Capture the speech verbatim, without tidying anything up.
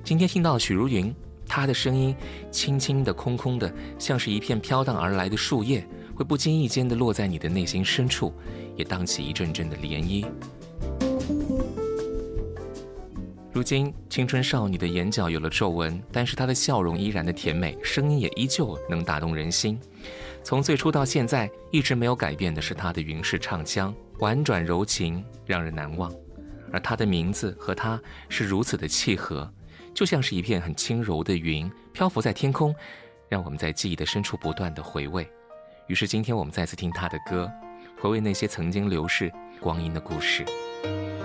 今天听到许茹芸，她的声音轻轻的空空的，像是一片飘荡而来的树叶，会不经意间的落在你的内心深处，也荡起一阵阵的涟漪。如今青春少女的眼角有了皱纹，但是她的笑容依然的甜美，声音也依旧能打动人心。从最初到现在，一直没有改变的是她的云式唱腔，婉转柔情，让人难忘。而她的名字和她是如此的契合，就像是一片很轻柔的云，漂浮在天空，让我们在记忆的深处不断的回味。于是今天我们再次听她的歌，回味那些曾经流逝光阴的故事。